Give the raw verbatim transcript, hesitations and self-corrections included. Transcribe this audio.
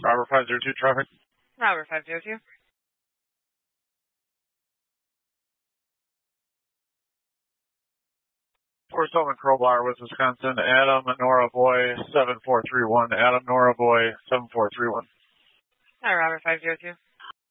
Robert five zero two traffic. Robert five zero two. Four seven Crowbar, with Wisconsin. Adam Nora Boy seven four three one. Adam Nora Boy seven four three one. Hi, Robert five zero two.